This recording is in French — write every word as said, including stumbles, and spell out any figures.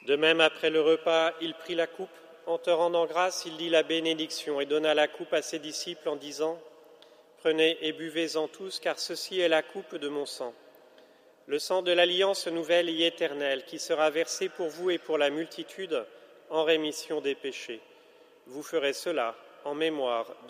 De même, après le repas, il prit la coupe. En te rendant grâce, il dit la bénédiction et donna la coupe à ses disciples en disant « Prenez et buvez-en tous, car ceci est la coupe de mon sang, le sang de l'alliance nouvelle et éternelle, qui sera versé pour vous et pour la multitude en rémission des péchés. Vous ferez cela en mémoire de moi. »